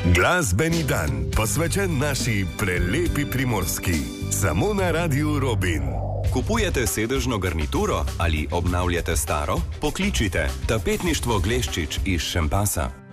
Glasbeni dan, posvečen naši prelepi Primorski. Samo na Radiu Robin. Kupujete sedežno garnituro ali obnavljate staro? Pokličite Tapetništvo Gleščič iz Šempasa.